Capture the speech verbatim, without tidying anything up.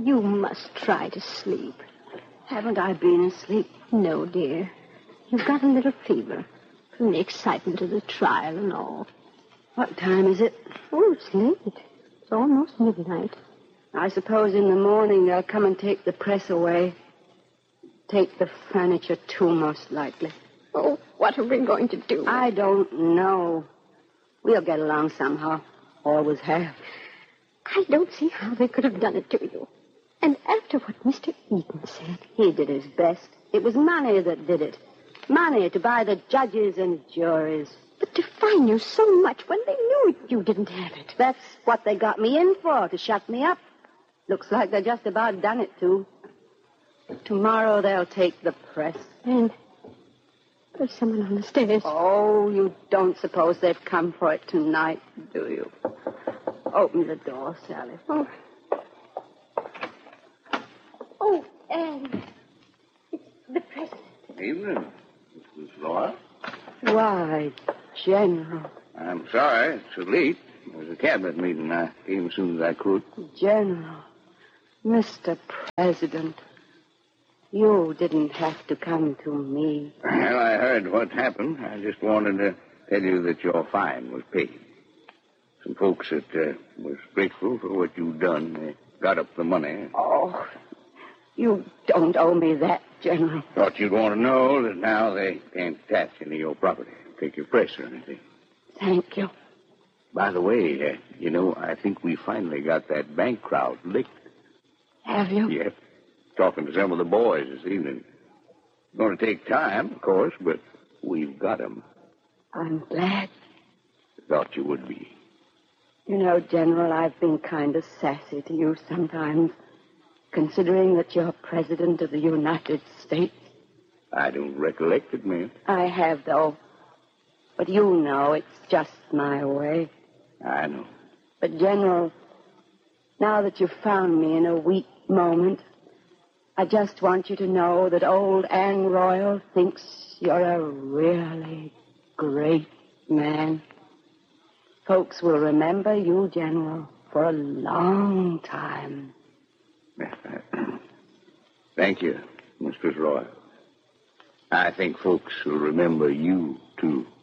you must try to sleep. Haven't I been asleep? No, dear. You've got a little fever from the excitement of the trial and all. What time is it? Oh, it's late. It's almost midnight. I suppose in the morning they'll come and take the press away. Take the furniture, too, most likely. Oh, what are we going to do? I don't know. We'll get along somehow. Always have. I don't see how they could have done it to you. And after what Mister Eaton said. He did his best. It was money that did it. Money to buy the judges and juries. But to fine you so much when they knew you didn't have it. That's what they got me in for, to shut me up. Looks like they're just about done it, too. Tomorrow they'll take the press. And there's someone on the stairs. Oh, you don't suppose they've come for it tonight, do you? Open the door, Sally. Oh. Oh, and it's the president. Evening, Missus Roy. Why, General. I'm sorry it's so late. There was a cabinet meeting. I came as soon as I could. General, Mister President, you didn't have to come to me. Well, I heard what happened. I just wanted to tell you that your fine was paid. Some folks that uh, was grateful for what you've done, they got up the money. Oh, you don't owe me that, General. Thought you'd want to know that now they can't attach any of your property, take your press or anything. Thank you. By the way, uh, you know, I think we finally got that bank crowd licked. Have you? Yep. Talking to some of the boys this evening. It's going to take time, of course, but we've got 'em. I'm glad. Thought you would be. You know, General, I've been kind of sassy to you sometimes, considering that you're President of the United States. I don't recollect it, ma'am. I have, though. But you know it's just my way. I know. But, General, now that you've found me in a weak moment, I just want you to know that old Anne Royal thinks you're a really great man. Folks will remember you, General, for a long time. Thank you, Mistress Roy. I think folks will remember you, too.